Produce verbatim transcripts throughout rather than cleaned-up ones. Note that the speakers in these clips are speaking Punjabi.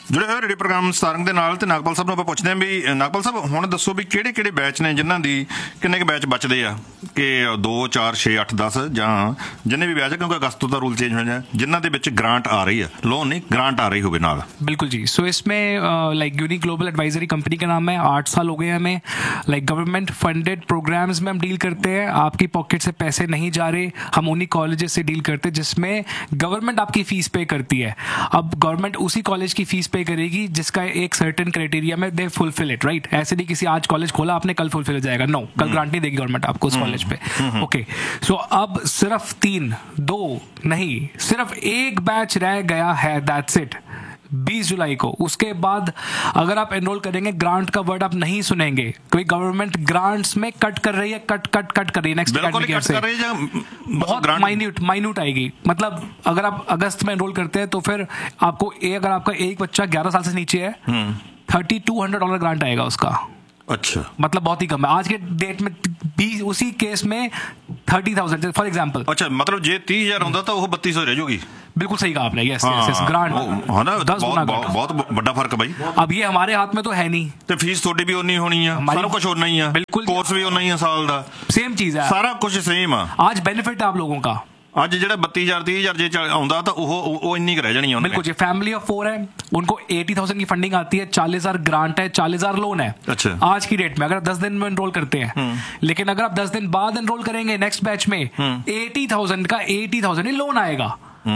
जुड़े हुए रेडियो प्रोग्राम स्टारिंग दे नाल ते नागपाल साहब नूं आपां पुछदे हां भी नागपाल साहब हुण दस्सो भी किहड़े किहड़े बैच ने जिन्हां दी किन्ने क बैच बचदे आ कि दो चार छे अठ दस जां जिन्ने भी बैच, क्योंकि अगस्त तो रूल चेंज हो जाए, जिन्हां दे विच ग्रांट आ रही है, लोन नहीं ग्रांट आ रही होवे नाल। बिल्कुल जी। सो इसमें like unique global advisory company का नाम है, आठ साल हो गए हमें। लाइक गवर्नमेंट फंडेड प्रोग्राम्स में हम डील करते हैं, आपकी पॉकेट से पैसे नहीं जा रहे, हम उन्हीं कॉलेजेस से डील करते हैं जिसमें गवर्नमेंट आपकी फीस पे करती है। अब गवर्नमेंट उसी कॉलेज की फीस पे करेगी जिसका एक सर्टेन क्राइटेरिया में दे फुलफिल इट, राइट। ऐसे नहीं किसी आज कॉलेज खोला आपने कल फुलफिल हो जाएगा, नो, कल ग्रांट नहीं देगी गवर्नमेंट आपको उस कॉलेज पे। ओके, सो अब सिर्फ तीन दो नहीं सिर्फ एक बैच रह गया है, दैट्स इट, बीस जुलाई को। उसके बाद अगर आप एनरोल करेंगे, ग्रांट का वर्ड आप नहीं सुनेंगे, कोई गवर्नमेंट ग्रांट्स में कट कर रही है, कट कट कट कर रही है नेक्स्ट एकेडमिक ईयर से, बहुत माइन्यूट माइन्यूट आएगी। मतलब अगर आप अगस्त में एनरोल करते हैं तो फिर आपको ए, अगर आपका एक बच्चा ग्यारह साल से नीचे है, thirty two hundred dollar grant आएगा उसका। अच्छा, मतलब बहुत ही कम है आज के डेट में। बीस उसी केस में थर्टी थाउजेंड फॉर एग्जाम्पल। अच्छा, मतलब जे तीस हजार होता तो वो बत्तीस सौ रह जाएगी। बिल्कुल सही कहा आपने, यस यस यस, ग्रांट है ना, दस गुना बहुत बहुत बड़ा फर्क है भाई। अब ये हमारे हाथ में तो है नहीं, तो फीस थोड़ी भी उन्नी होनी है, सारा कुछ उन्ना ही है, बिल्कुल कोर्स भी उन्ना ही है, साल दा सेम चीज है, सारा कुछ सेम है। आज बेनिफिट है आप लोगों का। ਅੱਜ ਜਿਹੜਾ बत्ती हज़ार तीस हज़ार जे आउंदा तो वो वो इन्नी रह जानी है। बिल्कुल जी। फैमिली ऑफ फोर है, उनको अस्सी हज़ार की फंडिंग आती है, चालीस हज़ार ग्रांट है, चालीस हज़ार लोन है। अच्छा, आज की डेट में अगर आप दस दिन में एनरोल करते हैं, लेकिन अगर आप दस दिन बाद एनरोल करेंगे नेक्स्ट बैच में, अस्सी हज़ार का अस्सी हज़ार ही लोन आएगा।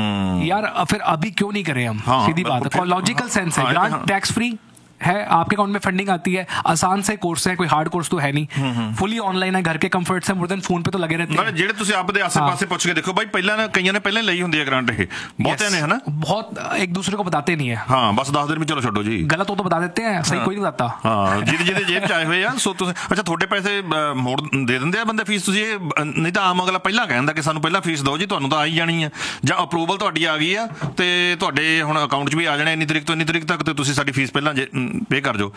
यार फिर अभी क्यों नहीं करें हम? हाँ, सीधी बात है, लॉजिकल सेंस है। ग्रांट टैक्स फ्री है, आपके अकाउंट में फंडिंग आती है, आसान से कोर्स है, कोई हार्ड कोर्स तो है नहीं, फुली ऑनलाइन है, घर के कंफर्ट से, मोर देन फोन पे तो लगे रहते हैं। ਜਿਹੜੇ ਤੁਸੀਂ ਆਪਦੇ ਆਸੇ-ਪਾਸੇ ਪੁੱਛ ਕੇ ਦੇਖੋ ਭਾਈ, ਪਹਿਲਾਂ ਨਾ ਕਈਆਂ ਨੇ ਪਹਿਲਾਂ ਲਈ ਹੁੰਦੀ ਹੈ ਗ੍ਰਾਂਟ, ਇਹ ਬਹੁਤਿਆਂ ਨੇ, है ना, बहुत एक दूसरे को बताते नहीं है। हाँ, बस दस दिन में चलो छोड़ो जी, गलत हो तो बता देते हैं, सही कोई नहीं बताता। हाँ, ਜਿਹਦੇ ਜਿਹਦੇ ਜੇਬ ਚ ਆਏ ਹੋਏ ਆ। ਸੋ ਤੁਸੀਂ ਅੱਛਾ, ਤੁਹਾਡੇ ਪੈਸੇ ਮੋੜ ਦੇ ਦਿੰਦੇ ਆ ਬੰਦੇ ਫੀਸ? ਤੁਸੀਂ ਨਹੀਂ ਤਾਂ ਆਮ ਅਗਲਾ ਪਹਿਲਾਂ ਕਹਿੰਦਾ ਕਿ ਸਾਨੂੰ ਪਹਿਲਾਂ ਫੀਸ ਦਿਓ ਜੀ, ਤੁਹਾਨੂੰ ਤਾਂ ਆਈ ਜਾਣੀ ਆ, ਜਾਂ ਅਪਰੂਵਲ ਤੁਹਾਡੀ ਆ ਗਈ ਆ ਤੇ ਤੁਹਾਡੇ ਹੁਣ ਅਕਾਊਂਟ 'ਚ ਵੀ ਆ ਜਾਣਾ ਇੰਨੀ ਤਰੀਕ ਤੋਂ ਇੰਨੀ ਤਰੀਕ ਤੱਕ, ਤੇ ਤੁਸੀਂ ਸਾਡੀ ਫੀਸ ਪਹਿਲਾਂ ਪੇ ਕਰ ਜਾਓ।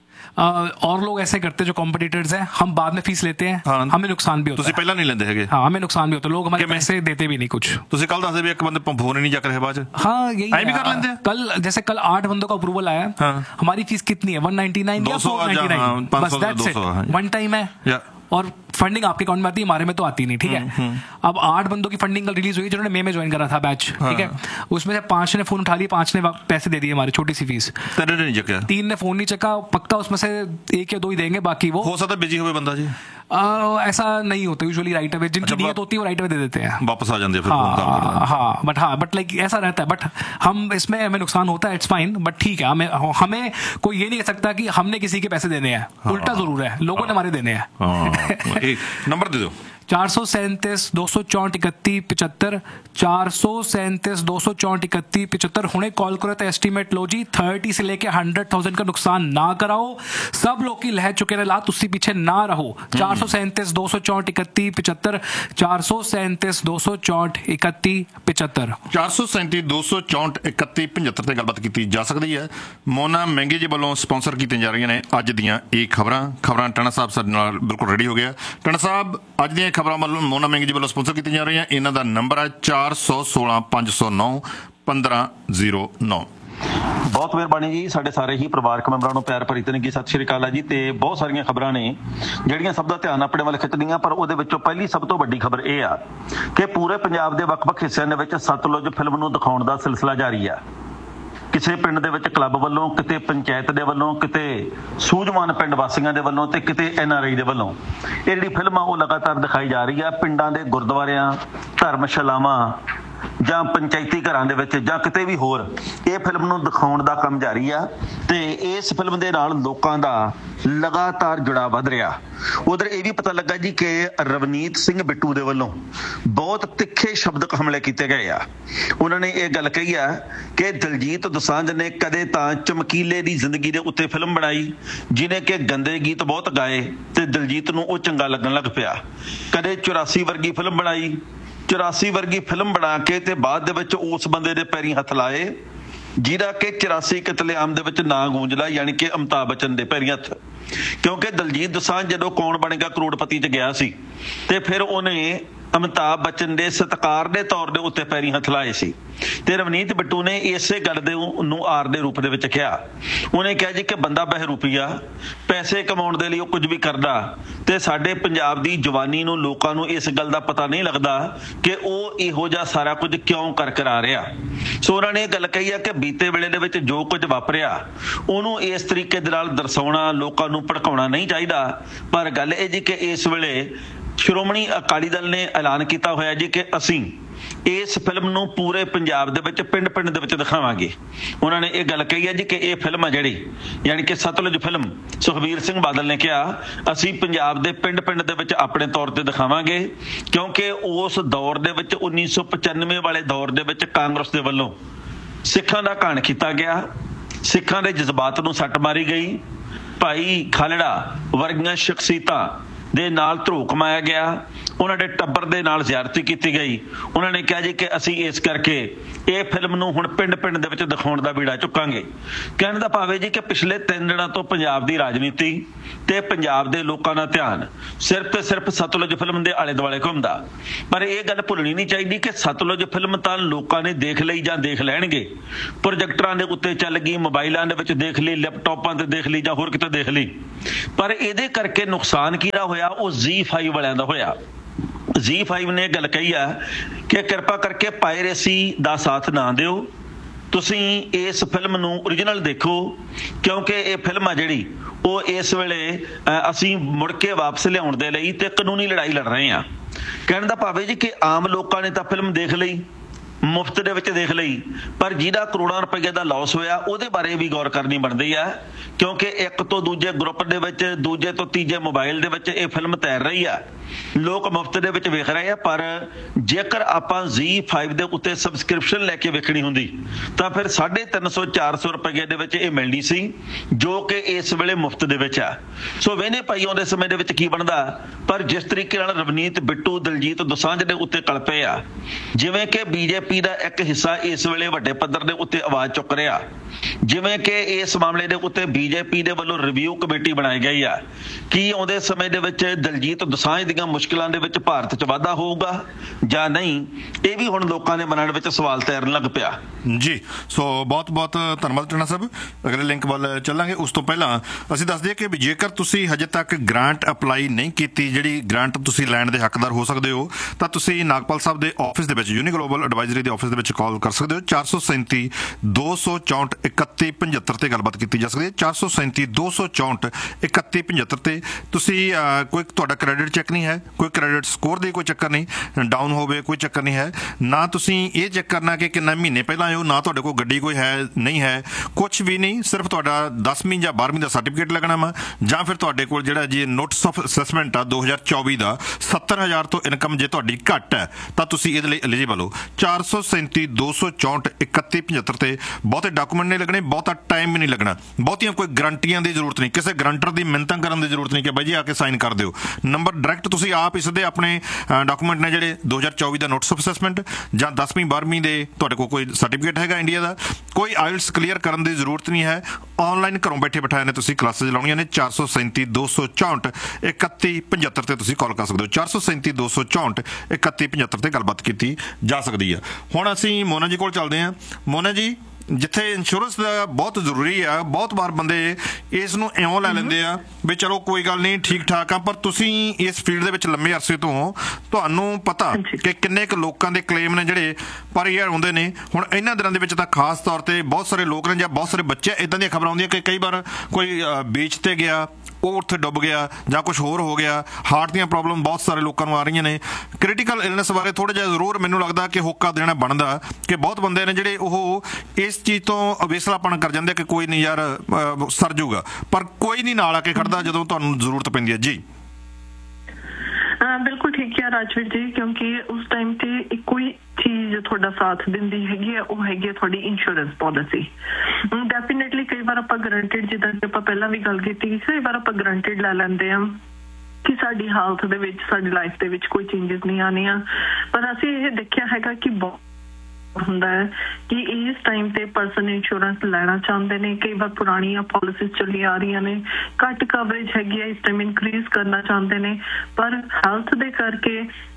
Uh, और लोग ऐसे करते हैं जो कॉम्पिटिटर्स हैं, हम बाद में फीस लेते हैं, हाँ, हमें नुकसान भी होता है। पहला नहीं लेते हैं, हाँ, हमें नुकसान भी होता है, लोग हमारे पैसे देते भी नहीं कुछ। तुझे कल दस एक बंदे फोन ही नहीं जाकर है बाद। हाँ, यही भी कर लेते हैं। कल जैसे कल आठ बंदों का अप्रूवल आया, हाँ, हमारी फीस कितनी है? वन नाइनटी नाइन या फोर नाइनटी नाइन, बस दैट्स इट, वन टाइम है, और फंडिंग आपके अकाउंट में आती है, हमारे में तो आती नहीं, ठीक है। अब आठ बंदों की फंडिंग कल रिलीज हुई जिन्होंने मई में ज्वाइन करा था बैच, ठीक है। उसमें से पांच ने फोन उठा लिया, पांच ने पैसे दे दिए हमारी छोटी सी फीस, तीन ने फोन नहीं चका, पक्का उसमें से एक या दो ही देंगे, बाकी वो हो सकता बिजी हो बंदा जी। आ, ऐसा नहीं होता यूजुअली, राइट अवे जिनकी नियत होती है वो राइट अवे दे देते हैं, वापस आ जाते हैं फिर। हाँ हाँ, बट हाँ बट लाइक ऐसा रहता है, बट हम इसमें हमें नुकसान होता है, इट्स फाइन, बट ठीक है। हमें हमें कोई ये नहीं कह सकता कि हमने किसी के पैसे देने हैं, उल्टा जरूर है, लोगों ने हमारे देने हैं। नंबर दे दो, चार सौ सैंतीस दो सौ चौंठ इकत्ती पिछहत्तर, चार सौ सैंतीस दो सौ चौंठ इकत्ती पिछहत्तर। हुणे कॉल करो तो एस्टीमेट लो जी, थर्टी से लेके हंड्रेड थाउजेंड का नुकसान ना कराओ, सब लोग की लह चुके रहे लात, उससे पीछे ना रहो। चार सौ सैंतीस दो सौ चौंठ इकत्ती पिछहत्तर, चार सौ सैंतीस दो सौ चौंठ इकत्ती पिछहत्तर, चार सौ सैंतीस दो सौ चौंठ इकत्ती पिछहत्तर से गलबात की जा सकती है। मोना महंगे जी वालों स्पॉन्सर की जा रही ने अज दियां एक खबरां खबरां टना साहब साडे नाल बिल्कुल रेडी हो गया। टना साहब, अज दियां खबरां वालों मोना महंगे जी वालों स्पॉन्सर की जा रही हैं, इन्हां दा नंबर है चार सौ सोलह पांच सौ नौ पंद्रह जीरो नौ। बहुत मेहरबानी जी, साडे सारे ही परिवारक मैंबरां नूं प्यार भरी तनगी सत श्री अकाल जी। ते बहुत सारियां खबरां ने ਜਿਹੜੀਆਂ ਸਭ ਦਾ ਧਿਆਨ ਆਪਣੇ ਵੱਲ ਖਿੱਚਦੀਆਂ, ਪਰ ਉਹਦੇ ਵਿੱਚੋਂ ਪਹਿਲੀ ਸਭ ਤੋਂ ਵੱਡੀ ਖਬਰ ਇਹ ਆ ਕਿ ਪੂਰੇ ਪੰਜਾਬ ਦੇ ਵੱਖ-ਵੱਖ ਹਿੱਸਿਆਂ ਦੇ ਵਿੱਚ ਸਤਲੁਜ ਫਿਲਮ ਨੂੰ ਦਿਖਾਉਣ ਦਾ ਸਿਲਸਿਲਾ ਜਾਰੀ ਆ। ਕਿਸੇ ਪਿੰਡ ਦੇ ਵਿੱਚ ਕਲੱਬ ਵੱਲੋਂ, ਕਿਤੇ ਪੰਚਾਇਤ ਦੇ ਵੱਲੋਂ, ਕਿਤੇ ਸੂਝਵਾਨ ਪਿੰਡ ਵਾਸੀਆਂ ਦੇ ਵੱਲੋਂ ਤੇ ਕਿਤੇ ਐਨ ਆਰ ਆਈ ਦੇ ਵੱਲੋਂ ਇਹ ਜਿਹੜੀ ਫਿਲਮ ਆ ਉਹ ਲਗਾਤਾਰ ਦਿਖਾਈ ਜਾ ਰਹੀ ਆ। ਪਿੰਡਾਂ ਦੇ ਗੁਰਦੁਆਰਿਆਂ, ਧਰਮਸ਼ਾਲਾਵਾਂ ਜਾਂ ਪੰਚਾਇਤੀ ਘਰਾਂ ਦੇ ਵਿੱਚ ਜਾਂ ਕਿਤੇ ਵੀ ਹੋਰ ਇਹ ਫਿਲਮ ਨੂੰ ਦਿਖਾਉਣ ਦਾ ਕੰਮ ਜਾਰੀ ਆ ਤੇ ਇਸ ਫਿਲਮ ਦੇ ਨਾਲ ਲੋਕਾਂ ਦਾ ਲਗਾਤਾਰ ਜੁੜਾਅ ਵੱਧ ਰਿਹਾ। ਉਧਰ ਇਹ ਵੀ ਪਤਾ ਲੱਗਾ ਜੀ ਕਿ ਰਵਨੀਤ ਸਿੰਘ ਬਿੱਟੂ ਦੇ ਵੱਲੋਂ ਬਹੁਤ ਤਿੱਖੇ ਸ਼ਬਦਕ ਹਮਲੇ ਕੀਤੇ ਗਏ ਆ। ਉਹਨਾਂ ਨੇ ਇਹ ਗੱਲ ਕਹੀ ਆ ਕਿ ਦਿਲਜੀਤ ਦੋਸਾਂਝ ਨੇ ਕਦੇ ਤਾਂ ਚਮਕੀਲੇ ਦੀ ਜ਼ਿੰਦਗੀ ਦੇ ਉੱਤੇ ਫਿਲਮ ਬਣਾਈ ਜਿਹਨੇ ਕਿ ਗੰਦੇ ਗੀਤ ਬਹੁਤ ਗਾਏ ਤੇ ਦਿਲਜੀਤ ਨੂੰ ਉਹ ਚੰਗਾ ਲੱਗਣ ਲੱਗ ਪਿਆ। ਕਦੇ ਚੁਰਾਸੀ ਵਰਗੀ ਫਿਲਮ ਬਣਾਈ, ਚੁਰਾਸੀ ਵਰਗੀ ਫਿਲਮ ਬਣਾ ਕੇ ਤੇ ਬਾਅਦ ਦੇ ਵਿੱਚ ਉਸ ਬੰਦੇ ਦੇ ਪੈਰੀਂ ਹੱਥ ਲਾਏ ਜਿਹਦਾ ਕਿ ਚੁਰਾਸੀ ਕਤਲੇਆਮ ਦੇ ਵਿੱਚ ਨਾਂ ਗੂੰਜਦਾ, ਯਾਨੀ ਕਿ ਅਮਿਤਾਭ ਬੱਚਨ ਦੇ ਪੈਰੀਂ ਹੱਥ। ਕਿਉਂਕਿ ਦਲਜੀਤ ਦੋਸਾਂਝ ਜਦੋਂ ਕੌਣ ਬਣੇਗਾ ਕਰੋੜਪਤੀ 'ਚ ਗਿਆ ਸੀ ਤੇ ਫਿਰ ਉਹਨੇ ਅਮਿਤਾਭ ਬੱਚਨ ਦੇ ਸਤਿਕਾਰ ਦੇ ਤੌਰ ਦੇ ਉੱਤੇ ਪੈਰੀਂ ਹੱਥ ਲਾਏ ਸੀ ਤੇ ਰਵਨੀਤ ਬਿੱਟੂ ਨੇ ਇਸੇ ਗੱਲ ਦੇ ਨੂੰ ਆਰ ਦੇ ਰੂਪ ਦੇ ਵਿੱਚ ਕਿਹਾ। ਉਹਨੇ ਕਿਹਾ ਜੀ ਕਿ ਬੰਦਾ ਬਹਿਰੂਪੀਆ, ਪੈਸੇ ਕਮਾਉਣ ਦੇ ਲਈ ਉਹ ਕੁਝ ਵੀ ਕਰਦਾ ਤੇ ਸਾਡੇ ਪੰਜਾਬ ਦੀ ਜਵਾਨੀ ਨੂੰ, ਲੋਕਾਂ ਨੂੰ ਇਸ ਗੱਲ ਦਾ ਪਤਾ ਨਹੀਂ ਲੱਗਦਾ ਕਿ ਉਹ ਇਹੋ ਜਿਹਾ ਸਾਰਾ ਕੁਝ ਕਿਉਂ ਕਰ ਕਰਾ ਰਿਹਾ। ਸੋ ਉਹਨਾਂ ਨੇ ਇਹ ਗੱਲ ਕਹੀ ਆ ਕਿ ਬੀਤੇ ਵੇਲੇ ਦੇ ਵਿੱਚ ਜੋ ਕੁਝ ਵਾਪਰਿਆ ਉਹਨੂੰ ਇਸ ਤਰੀਕੇ ਦੇ ਨਾਲ ਦਰਸਾਉਣਾ, ਲੋਕਾਂ ਨੂੰ ਭੜਕਾਉਣਾ ਨਹੀਂ ਚਾਹੀਦਾ। ਪਰ ਗੱਲ ਇਹ ਜੀ ਕਿ ਇਸ ਵੇਲੇ ਸ਼੍ਰੋਮਣੀ ਅਕਾਲੀ ਦਲ ਨੇ ਐਲਾਨ ਕੀਤਾ ਹੋਇਆ ਜੀ ਕਿ ਅਸੀਂ ਇਸ ਫਿਲਮ ਨੂੰ ਪੂਰੇ ਪੰਜਾਬ ਦੇ ਵਿੱਚ ਪਿੰਡ ਪਿੰਡ ਦੇ ਵਿੱਚ ਦਿਖਾਵਾਂਗੇ। ਉਹਨਾਂ ਨੇ ਇਹ ਗੱਲ ਕਹੀ ਹੈ ਜੀ ਕਿ ਇਹ ਫਿਲਮ ਆ ਜਿਹੜੀ, ਯਾਨੀ ਕਿ ਸਤਲੁਜ ਫਿਲਮ, ਸੁਖਬੀਰ ਸਿੰਘ ਬਾਦਲ ਨੇ ਕਿਹਾ ਅਸੀਂ ਪੰਜਾਬ ਦੇ ਪਿੰਡ ਪਿੰਡ ਦੇ ਵਿੱਚ ਆਪਣੇ ਤੌਰ ਤੇ ਦਿਖਾਵਾਂਗੇ, ਕਿਉਂਕਿ ਉਸ ਦੌਰ ਦੇ ਵਿੱਚ ਉੱਨੀ ਸੌ ਪਚਾਨਵੇਂ ਵਾਲੇ ਦੌਰ ਦੇ ਵਿੱਚ ਕਾਂਗਰਸ ਦੇ ਵੱਲੋਂ ਸਿੱਖਾਂ ਦਾ ਘਾਣ ਕੀਤਾ ਗਿਆ, ਸਿੱਖਾਂ ਦੇ ਜਜ਼ਬਾਤ ਨੂੰ ਸੱਟ ਮਾਰੀ ਗਈ, ਭਾਈ ਖਾਲੜਾ ਵਰਗੀਆਂ ਸ਼ਖਸੀਅਤਾਂ ਦੇ ਨਾਲ ਧਰੋਹ ਕਮਾਇਆ ਗਿਆ, ਉਹਨਾਂ ਦੇ ਟੱਬਰ ਦੇ ਨਾਲ ਜ਼ਿਆਰਤੀ ਕੀਤੀ ਗਈ। ਉਹਨਾਂ ਨੇ ਕਿਹਾ ਜੀ ਕਿ ਅਸੀਂ ਇਸ ਕਰਕੇ ਇਹ ਫਿਲਮ ਨੂੰ ਹੁਣ ਪਿੰਡ ਪਿੰਡ ਦੇ ਵਿੱਚ ਦਿਖਾਉਣ ਦਾ ਬੀੜਾ ਚੁੱਕਾਂਗੇ। ਕਹਿਣ ਦਾ ਭਾਵ ਹੈ ਜੀ ਕਿ ਪਿਛਲੇ ਤਿੰਨ ਦਿਨਾਂ ਤੋਂ ਪੰਜਾਬ ਦੀ ਰਾਜਨੀਤੀ ਤੇ ਪੰਜਾਬ ਦੇ ਲੋਕਾਂ ਦਾ ਧਿਆਨ ਸਿਰਫ ਤੇ ਸਿਰਫ ਸਤਲੁਜ ਫਿਲਮ ਦੇ ਆਲੇ ਦੁਆਲੇ ਘੁੰਮਦਾ। ਪਰ ਇਹ ਗੱਲ ਭੁੱਲਣੀ ਨਹੀਂ ਚਾਹੀਦੀ ਕਿ ਸਤਲੁਜ ਫਿਲਮ ਤਾਂ ਲੋਕਾਂ ਨੇ ਦੇਖ ਲਈ ਜਾਂ ਦੇਖ ਲੈਣਗੇ, ਪ੍ਰੋਜੈਕਟਰਾਂ ਦੇ ਉੱਤੇ ਚੱਲ ਗਈ, ਮੋਬਾਈਲਾਂ ਦੇ ਵਿੱਚ ਦੇਖ ਲਈ, ਲੈਪਟਾਪਾਂ ਤੇ ਦੇਖ ਲਈ ਜਾਂ ਹੋਰ ਕਿਤੇ ਦੇਖ ਲਈ। ਪਰ ਇਹਦੇ ਕਰਕੇ ਨੁਕਸਾਨ ਕਿਹਦਾ ਹੋਇਆ? ਉਹ ਜ਼ੀ ਫਾਈਵ ਵਾਲਿਆਂ ਦਾ ਹੋਇਆ। ਜ਼ੀ ਫਾਈਵ ਨੇ ਗੱਲ ਕਹੀ ਆ ਕਿ ਕਿਰਪਾ ਕਰਕੇ ਪਾਇਰੇਸੀ ਦਾ ਸਾਥ ਨਾ ਦਿਓ, ਤੁਸੀਂ ਇਸ ਫਿਲਮ ਨੂੰ ਓਰੀਜਨਲ ਦੇਖੋ, ਕਿਉਂਕਿ ਇਹ ਫਿਲਮ ਆ ਜਿਹੜੀ ਉਹ ਇਸ ਵੇਲੇ ਅਸੀਂ ਮੁੜ ਕੇ ਵਾਪਸ ਲਿਆਉਣ ਦੇ ਲਈ ਤੇ ਕਾਨੂੰਨੀ ਲੜਾਈ ਲੜ ਰਹੇ ਹਾਂ। ਕਹਿਣ ਦਾ ਭਾਵ ਹੈ ਜੀ ਕਿ ਆਮ ਲੋਕਾਂ ਨੇ ਤਾਂ ਫਿਲਮ ਦੇਖ ਲਈ, ਮੁਫਤ ਦੇ ਵਿੱਚ ਦੇਖ ਲਈ, ਪਰ ਜਿਹਦਾ ਕਰੋੜਾਂ ਰੁਪਏ ਦਾ ਲਾਸ ਹੋਇਆ ਉਹਦੇ ਬਾਰੇ ਵੀ ਗੌਰ ਕਰਨੀ ਬਣਦੀ ਆ, ਕਿਉਂਕਿ ਇੱਕ ਤੋਂ ਦੂਜੇ ਗਰੁੱਪ ਦੇ ਵਿੱਚ, ਦੂਜੇ ਤੋਂ ਤੀਜੇ ਮੋਬਾਈਲ ਦੇ ਵਿੱਚ ਇਹ ਫਿਲਮ ਤੈਰ ਰਹੀ ਆ, ਲੋਕ ਮੁਫਤ ਦੇ ਵਿੱਚ ਵੇਖ ਰਹੇ ਆ। ਪਰ ਜੇਕਰ ਆਪਾਂ ਜ਼ੀ ਫਾਈਵ ਦੇ ਉੱਤੇ ਸਬਸਕ੍ਰਿਪਸ਼ਨ ਲੈ ਕੇ ਵੇਖਣੀ ਹੁੰਦੀ ਤਾਂ ਫਿਰ ਸਾਢੇ ਤਿੰਨ ਸੌ ਚਾਰ ਸੌ ਰੁਪਏ ਦੇ ਵਿੱਚ ਇਹ ਮਿਲਣੀ ਸੀ, ਜੋ ਕਿ ਇਸ ਵੇਲੇ ਮੁਫਤ ਦੇ ਵਿੱਚ ਆ। ਸੋ ਵੇਨੇ ਭਾਈ ਆਉਂਦੇ ਸਮੇਂ ਦੇ ਵਿੱਚ ਕੀ ਬਣਦਾ। ਪਰ ਜਿਸ ਤਰੀਕੇ ਨਾਲ ਰਵਨੀਤ ਬਿੱਟੂ, ਦਲਜੀਤ ਦੋਸਾਂਝ ਦੇ ਉੱਤੇ ਕਲਪੇ ਆ, ਜਿਵੇਂ ਕਿ ਬੀਜੇਪੀ ਦਾ ਇੱਕ ਹਿੱਸਾ ਇਸ ਵੇਲੇ ਵੱਡੇ ਪੱਧਰ ਦੇ ਉੱਤੇ ਆਵਾਜ਼ ਚੁੱਕ ਰਿਹਾ, ਜਿਵੇਂ ਕਿ ਇਸ ਮਾਮਲੇ ਦੇ ਉੱਤੇ ਬੀਜੇਪੀ ਦੇ ਵੱਲੋਂ ਰਿਵਿਊ ਕਮੇਟੀ ਬਣਾਈ ਗਈ ਆ, ਕੀ ਆਉਂਦੇ ਸਮੇਂ ਦੇ ਵਿੱਚ ਦਲਜੀਤ ਦੋਸਾਂਝ ਦੀਆਂ ਮੁਸ਼ਕਿਲਾਂ ਦੇ ਵਿੱਚ ਭਾਰਤ 'ਚ ਵਾਧਾ ਹੋਊਗਾ ਜਾਂ ਨਹੀਂ, ਇਹ ਵੀ ਹੁਣ ਲੋਕਾਂ ਦੇ ਮਨਾਂ ਵਿੱਚ ਸਵਾਲ ਤੈਰਨ ਲੱਗ ਪਿਆ ਜੀ। ਸੋ ਬਹੁਤ ਬਹੁਤ ਧੰਨਵਾਦ ਟਣਾ ਸਾਹਿਬ। ਅਗਲੇ ਲਿੰਕ ਵੱਲ ਚੱਲਾਂਗੇ। ਉਸ ਤੋਂ ਪਹਿਲਾਂ ਅਸੀਂ ਦੱਸ ਦਈਏ ਕਿ ਜੇਕਰ ਤੁਸੀਂ ਹਜੇ ਤੱਕ ਗ੍ਰਾਂਟ ਅਪਲਾਈ ਨਹੀਂ ਕੀਤੀ, ਜਿਹੜੀ ਗ੍ਰਾਂਟ ਤੁਸੀਂ ਲੈਣ ਦੇ ਹੱਕਦਾਰ ਹੋ ਸਕਦੇ ਹੋ, ਤਾਂ ਤੁਸੀਂ ਨਾਗਪਾਲ ਸਾਹਿਬ ਦੇ ਆਫਿਸ ਦੇ ਵਿੱਚ, ਯੂਨੀ ਗਲੋਬਲ ਐਡਵਾਈਜ਼ਰੀ ਦੇ ਆਫਿਸ ਦੇ ਵਿੱਚ ਕਾਲ ਕਰ ਸਕਦੇ ਹੋ। ਚਾਰ ਸੌ ਸੈਂਤੀ ਦੋ ਸੌ ਚੌਂਹਠ ਇਕੱਤੀ ਪੰਝੱਤਰ ਤੇ ਗੱਲਬਾਤ ਕੀਤੀ ਜਾ ਸਕਦੀ ਹੈ। ਚਾਰ ਸੌ ਸੈਂਤੀ ਦੋ ਸੌ ਚੌਂਹਠ ਇਕੱਤੀ ਪੰਝੱਤਰ ਤੇ ਤੁਸੀਂ ਕੋਈ ਤੁਹਾਡਾ ਕ੍ਰੈਡਿਟ ਚੈੱਕ ਨਹੀਂ ਹੈ, ਕੋਈ ਕ੍ਰੈਡਿਟ ਸਕੋਰ ਦੀ ਕੋਈ ਚੱਕਰ ਨਹੀਂ, ਡਾਊਨ ਹੋਵੇ ਕੋਈ ਚੱਕਰ ਨਹੀਂ ਹੈ, ਨਾ ਤੁਸੀਂ ਇਹ ਚੈੱਕ ਕਰਨਾ ਕਿ ਕਿੰਨਾ ਮਹੀਨੇ ਪਹਿਲਾਂ ਆਇਓ, ਨਾ ਤੁਹਾਡੇ ਕੋਲ ਗੱਡੀ ਕੋਈ ਹੈ ਨਹੀਂ ਹੈ, ਕੁਛ ਵੀ ਨਹੀਂ। ਸਿਰਫ ਤੁਹਾਡਾ ਦਸਵੀਂ ਜਾਂ ਬਾਰ੍ਹਵੀਂ ਦਾ ਸਰਟੀਫਿਕੇਟ ਲੱਗਣਾ ਵਾ, ਜਾਂ ਫਿਰ ਤੁਹਾਡੇ ਕੋਲ ਜਿਹੜਾ ਜੀ ਨੋਟਿਸ ਆਫ ਅਸੈਸਮੈਂਟ ਆ ਦੋ ਹਜ਼ਾਰ ਚੌਵੀ ਦਾ, ਸੱਤਰ ਹਜ਼ਾਰ ਤੋਂ ਇਨਕਮ ਜੇ ਤੁਹਾਡੀ ਘੱਟ ਹੈ ਤਾਂ ਤੁਸੀਂ ਇਹਦੇ ਲਈ ਐਲੀਜੀਬਲ ਹੋ। ਚਾਰ ਸੌ ਸੈਂਤੀ ਦੋ ਸੌ ਚੌਂਹਠ ਇਕੱਤੀ ਪੰਝੱਤਰ ਤੇ ਬਹੁਤੇ ਡਾਕੂਮੈਂਟ ਨਹੀਂ ਲੱਗਣੇ, ਬਹੁਤਾ ਟਾਈਮ ਵੀ ਨਹੀਂ ਲੱਗਣਾ, ਬਹੁਤੀਆਂ ਕੋਈ ਗਰੰਟੀਆਂ ਦੀ ਜ਼ਰੂਰਤ ਨਹੀਂ, ਕਿਸੇ ਗਰੰਟਰ ਦੀ ਮਿੰਨਤਾਂ ਕਰਨ ਦੀ ਜ਼ਰੂਰਤ ਨਹੀਂ ਕਿ ਬਾਈ ਜੀ ਆ ਕੇ ਸਾਈਨ ਕਰ ਦਿਓ। ਨੰਬਰ ਡਾਇਰੈਕਟ ਤੁਸੀਂ ਆਪ ਇਸ ਦੇ ਆਪਣੇ ਡਾਕੂਮੈਂਟ ਨੇ ਜਿਹੜੇ ਦੋ ਹਜ਼ਾਰ ਚੌਵੀ ਦਾ ਨੋਟਿਸ ਆਫ ਅਸੈਸਮੈਂਟ ਜਾਂ ਦਸਵੀਂ ਬਾਰ੍ਹਵੀਂ ਦੇ ਤੁਹਾਡੇ ਕੋਲ ਕੋਈ ਸਰਟੀਫਿਕੇਟ ਹੈਗਾ ਇੰਡੀਆ ਦਾ, ਕੋਈ ਆਇਲਟਸ ਕਲੀਅਰ ਕਰਨ ਦੀ ਜ਼ਰੂਰਤ ਨਹੀਂ ਹੈ, ਆਨਲਾਈਨ ਘਰੋਂ ਬੈਠੇ ਬਿਠਾਏ ਨੇ ਤੁਸੀਂ ਕਲਾਸਿਸ ਲਾਉਣੀਆਂ ਨੇ। ਚਾਰ ਸੌ ਸੈਂਤੀ ਦੋ ਸੌ ਚੌਂਹਠ ਇਕੱਤੀ ਪੰਝੱਤਰ ਤੇ ਤੁਸੀਂ ਕਾਲ ਕਰ ਸਕਦੇ ਹੋ। ਚਾਰ ਸੌ ਸੈਂਤੀ ਦੋ ਸੌ ਚੌਂਹਠ ਇਕੱਤੀ ਪੰਝੱਤਰ ਤੇ ਗੱਲਬਾਤ ਕੀਤੀ ਜਾ ਸਕਦੀ ਹੈ। ਹੁਣ ਅਸੀਂ ਮੋਨਾ ਜੀ ਕੋਲ ਚੱਲਦੇ ਹਾਂ। ਮੋਨਾ ਜੀ, ਜਿੱਥੇ ਇੰਸ਼ੋਰੈਂਸ ਦਾ ਬਹੁਤ ਜ਼ਰੂਰੀ ਆ, ਬਹੁਤ ਵਾਰ ਬੰਦੇ ਇਸ ਨੂੰ ਇਉਂ ਲੈ ਲੈਂਦੇ ਆ ਵੀ ਚਲੋ ਕੋਈ ਗੱਲ ਨਹੀਂ ਠੀਕ ਠਾਕ ਆ, ਪਰ ਤੁਸੀਂ ਇਸ ਫੀਲਡ ਦੇ ਵਿੱਚ ਲੰਮੇ ਅਰਸੇ ਤੋਂ, ਤੁਹਾਨੂੰ ਪਤਾ ਕਿ ਕਿੰਨੇ ਕੁ ਲੋਕਾਂ ਦੇ ਕਲੇਮ ਨੇ ਜਿਹੜੇ ਪਰ ਯਾਰ ਆਉਂਦੇ ਨੇ। ਹੁਣ ਇਹਨਾਂ ਦਿਨਾਂ ਦੇ ਵਿੱਚ ਤਾਂ ਖਾਸ ਤੌਰ ਤੇ ਬਹੁਤ ਸਾਰੇ ਲੋਕ ਨੇ ਜਾਂ ਬਹੁਤ ਸਾਰੇ ਬੱਚੇ, ਇੱਦਾਂ ਦੀਆਂ ਖਬਰਾਂ ਆਉਂਦੀਆਂ ਕਿ ਕਈ ਵਾਰ ਕੋਈ ਬੀਚ ਤੇ ਗਿਆ, ਉਹ ਉੱਥੇ ਡੁੱਬ ਗਿਆ ਜਾਂ ਕੁਝ ਹੋਰ ਹੋ ਗਿਆ। ਹਾਰਟ ਦੀਆਂ ਪ੍ਰੋਬਲਮ ਬਹੁਤ ਸਾਰੇ ਲੋਕਾਂ ਨੂੰ ਆ ਰਹੀਆਂ ਨੇ। ਕ੍ਰਿਟੀਕਲ ਇਲਨੈਸ ਬਾਰੇ ਥੋੜ੍ਹਾ ਜਿਹਾ ਜ਼ਰੂਰ ਮੈਨੂੰ ਲੱਗਦਾ ਕਿ ਹੋਕਾ ਦੇਣਾ ਬਣਦਾ ਕਿ ਬਹੁਤ ਬੰਦੇ ਨੇ ਜਿਹੜੇ ਉਹ ਇਸ ਚੀਜ਼ ਤੋਂ ਅਵੇਸਲਾਪਣ ਕਰ ਜਾਂਦੇ ਕਿ ਕੋਈ ਨਹੀਂ ਯਾਰ ਸਰ ਜੂਗਾ, ਪਰ ਕੋਈ ਨਹੀਂ ਨਾਲ ਆ ਕੇ ਖੜਦਾ ਜਦੋਂ ਤੁਹਾਨੂੰ ਜ਼ਰੂਰਤ ਪੈਂਦੀ ਹੈ। ਜੀ ਬਿਲਕੁਲ ਠੀਕ ਹੈ ਰਾਜਵੀਰ ਜੀ, ਕਿਉਂਕਿ ਉਸ ਟਾਈਮ ਤੇ ਇੱਕੋ ਹੀ ਚੀਜ਼ ਤੁਹਾਡਾ ਸਾਥ ਦਿੰਦੀ ਹੈਗੀ ਹੈ, ਉਹ ਹੈਗੀ ਹੈ ਤੁਹਾਡੀ ਇੰਸ਼ੋਰੈਂਸ ਪਾਲਿਸੀ। ਡੈਫੀਨੇਟਲੀ ਕਈ ਵਾਰ ਆਪਾਂ ਗਰੰਟਿਡ, ਜਿੱਦਾਂ ਕਿ ਆਪਾਂ ਪਹਿਲਾਂ ਵੀ ਗੱਲ ਕੀਤੀ, ਕਈ ਵਾਰ ਆਪਾਂ ਗਰੰਟਿਡ ਲੈ ਲੈਂਦੇ ਹਾਂ ਕਿ ਸਾਡੀ ਹਾਲਤ ਦੇ ਵਿੱਚ, ਸਾਡੀ ਲਾਈਫ ਦੇ ਵਿੱਚ ਕੋਈ ਚੇਂਜਸ ਨਹੀਂ ਆਉਣੀਆਂ, ਪਰ ਅਸੀਂ ਇਹ ਦੇਖਿਆ ਹੈਗਾ ਕਿ ਬਹੁਤ ਹੁੰਦਾ ਹੈ ਕਿ ਇਸ ਟਾਈਮ ਤੇ ਪਰਸਨ ਇੰਸ਼ੋਰੈਂਸ ਲੈਣਾ ਚਾਹੁੰਦੇ ਨੇ। ਕਈ ਵਾਰ ਪੁਰਾਣੀਆਂ ਪਾਲਿਸੀਜ਼ ਚੱਲੀ ਆ ਰਹੀਆਂ ਨੇ, ਘੱਟ ਕਵਰੇਜ ਹੈਗੀ ਹੈ, ਇਸ ਟਾਈਮ ਇਨਕਰੀਜ਼ ਕਰਨਾ ਚਾਹੁੰਦੇ ਨੇ, ਪਰ ਹੈਲਥ ਦੇ ਕਰਕੇ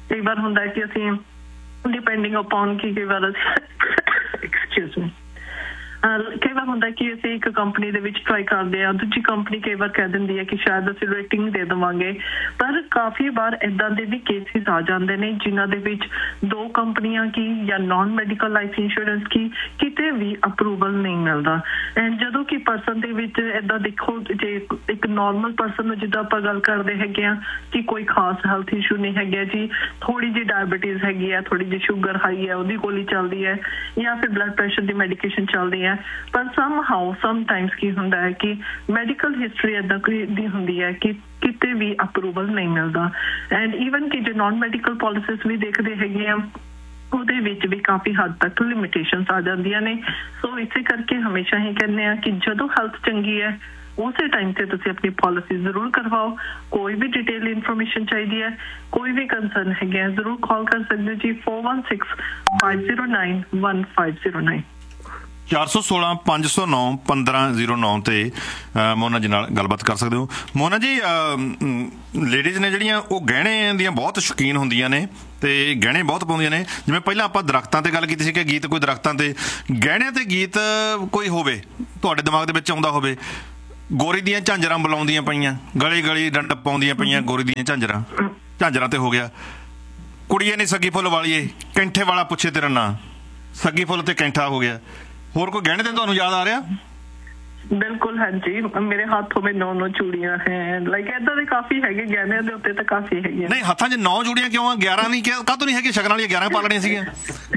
ਕਈ ਵਾਰ ਹੁੰਦਾ ਹੈ ਕਿ ਅਸੀਂ ਡਿਪੈਂਡਿੰਗ ਅਪਨ ਕਿ ਕਈ ਵਾਰ ਐਕਸਕਿਊਜ਼ ਮੀ ਕਈ ਵਾਰ ਹੁੰਦਾ ਕਿ ਅਸੀਂ ਇੱਕ ਕੰਪਨੀ ਦੇ ਵਿੱਚ ਟਰਾਈ ਕਰਦੇ ਆ, ਦੂਜੀ ਕੰਪਨੀ ਕਈ ਵਾਰ ਕਹਿ ਦਿੰਦੀ ਹੈ ਕਿ ਸ਼ਾਇਦ ਅਸੀਂ ਰੇਟਿੰਗ ਦੇ ਦੇਵਾਂਗੇ, ਪਰ ਕਾਫੀ ਵਾਰ ਏਦਾਂ ਦੇ ਵੀ ਕੇਸਿਸ ਆ ਜਾਂਦੇ ਨੇ ਜਿਨ੍ਹਾਂ ਦੇ ਵਿੱਚ ਦੋ ਕੰਪਨੀਆਂ ਕੀ ਜਾਂ ਨਾਨ ਮੈਡੀਕਲ ਲਾਈਫ ਇੰਸ਼ੋਰੈਂਸ ਕੀ ਕਿਤੇ ਵੀ ਅਪਰੂਵਲ ਨਹੀਂ ਮਿਲਦਾ। ਐਂਡ ਜਦੋਂ ਕਿ ਪਰਸਨ ਦੇ ਵਿੱਚ ਏਦਾਂ ਦੇਖੋ, ਜੇ ਇੱਕ ਨਾਰਮਲ ਪਰਸਨ ਨੂੰ ਜਿੱਦਾਂ ਆਪਾਂ ਗੱਲ ਕਰਦੇ ਹੈਗੇ ਆ ਕਿ ਕੋਈ ਖਾਸ ਹੈਲਥ ਇਸ਼ੂ ਨਹੀਂ ਹੈਗਾ ਜੀ, ਥੋੜੀ ਜਿਹੀ ਡਾਇਬੀਟੀਜ਼ ਹੈਗੀ ਹੈ, ਥੋੜੀ ਜਿਹੀ ਸ਼ੂਗਰ ਹਾਈ ਹੈ, ਉਹਦੀ ਗੋਲੀ ਚੱਲਦੀ ਹੈ, ਜਾਂ ਫਿਰ ਬਲੱਡ ਪ੍ਰੈਸ਼ਰ ਦੀ ਮੈਡੀਕੇਸ਼ਨ ਚੱਲਦੀ ਹੈ, ਪਰ ਸਮਹਾਉ ਸਮਟਾਈਮਸ ਕੀ ਹੁੰਦਾ ਹੈ ਕਿ ਮੈਡੀਕਲ ਹਿਸਟਰੀ ਏਦਾਂ ਦੀ ਹੁੰਦੀ ਹੈ ਕਿ ਕਿਤੇ ਵੀ ਅਪਰੂਵਲ ਨਹੀਂ ਮਿਲਦਾ। ਐਂਡ ਈਵਨ ਕਿ ਜੇ ਨਾਨ ਮੈਡੀਕਲ ਪਾਲਿਸੀਜ਼ ਵੀ ਦੇਖਦੇ ਹੈਗੇ ਆ ਉਹਦੇ ਵਿੱਚ ਵੀ ਕਾਫੀ ਹੱਦ ਤੱਕ ਲਿਮਿਟੇਸ਼ਨਸ ਆ ਜਾਂਦੀਆਂ ਨੇ। ਸੋ ਇਸੇ ਕਰਕੇ ਹਮੇਸ਼ਾ ਹੀ ਕਹਿੰਦੇ ਆ ਕਿ ਜਦੋਂ ਹੈਲਥ ਚੰਗੀ ਹੈ ਉਸੇ ਟਾਈਮ ਤੇ ਤੁਸੀਂ ਆਪਣੀ ਪਾਲਿਸੀ ਜ਼ਰੂਰ ਕਰਵਾਓ। ਕੋਈ ਵੀ ਡਿਟੇਲ ਇਨਫੋਰਮੇਸ਼ਨ ਚਾਹੀਦੀ ਹੈ, ਕੋਈ ਵੀ ਕੰਸਰਨ ਹੈਗੇ ਜ਼ਰੂਰ ਕਾਲ ਕਰ ਸਕਦੇ ਹੋ ਜੀ four one six five zero nine one five zero nine ਚਾਰ ਸੌ ਸੋਲਾਂ ਪੰਜ ਸੌ ਨੌ ਪੰਦਰਾਂ ਜ਼ੀਰੋ ਨੌ ਤੇ ਮੋਨਾ ਜੀ ਨਾਲ ਗੱਲਬਾਤ ਕਰ ਸਕਦੇ ਹੋ। ਮੋਨਾ ਜੀ, ਲੇਡੀਜ਼ ਨੇ ਜਿਹੜੀਆਂ ਉਹ ਗਹਿਣੇ ਦੀਆਂ ਬਹੁਤ ਸ਼ੌਕੀਨ ਹੁੰਦੀਆਂ ਨੇ ਤੇ ਗਹਿਣੇ ਬਹੁਤ ਪਾਉਂਦੀਆਂ ਨੇ। ਜਿਵੇਂ ਪਹਿਲਾਂ ਆਪਾਂ ਦਰਖਤਾਂ ਤੇ ਗੱਲ ਕੀਤੀ ਸੀ ਕਿ ਗੀਤ ਕੋਈ ਦਰਖਤਾਂ ਤੇ ਗਹਿਣਿਆਂ ਤੇ ਗੀਤ ਕੋਈ ਹੋਵੇ ਤੁਹਾਡੇ ਦਿਮਾਗ ਦੇ ਵਿੱਚ ਆਉਂਦਾ ਹੋਵੇ। ਗੋਰੀ ਦੀਆਂ ਝਾਂਜਰਾਂ ਬੁਲਾਉਂਦੀਆਂ ਪਈਆਂ, ਗਲੀ ਗਲੀ ਡੰਡ ਪਾਉਂਦੀਆਂ ਪਈਆਂ ਗੋਰੀ ਦੀਆਂ ਝਾਂਜਰਾਂ, ਝਾਂਜਰਾਂ ਤੇ ਹੋ ਗਿਆ। ਕੁੜੀਏ ਨੀ ਸੱਗੀ ਫੁੱਲ ਵਾਲੀਏ, ਕੈਂਠੇ ਵਾਲਾ ਪੁੱਛੇ ਤੇਰਾ ਨਾਂ, ਸੱਗੀ ਫੁੱਲ ਤੇ ਕੈਂਠਾ ਹੋ ਗਿਆ। ਹੋਰ ਕੋਈ ਗਹਿਣੇ ਤੇ ਤੁਹਾਨੂੰ ਯਾਦ ਆ ਰਿਹਾ? ਬਿਲਕੁਲ ਹਾਂਜੀ, ਮੇਰੇ ਹੱਥੋਂ ਵਿੱਚ ਨੌ ਨੌ ਚੂੜੀਆਂ ਹੈ, ਲਾਈਕ ਏਦਾਂ ਦੇ ਕਾਫੀ ਹੈਗੇ ਗਹਿਣਿਆਂ ਦੇ ਉੱਤੇ ਤਾਂ ਕਾਫੀ ਹੈਗੇ। ਨਹੀਂ, ਹੱਥਾਂ 'ਚ ਨੌ ਚੂੜੀਆਂ ਕਿਉਂ ਆ? ਗਿਆਰਾਂ ਨਹੀਂ ਕਾਹ ਤੋਂ ਨਹੀਂ ਹੈਗੀ? ਸ਼ਗਨ ਵਾਲੀਆਂ ਗਿਆਰਾਂ ਪਾ ਲੈਣੀਆਂ ਸੀਗੀਆਂ।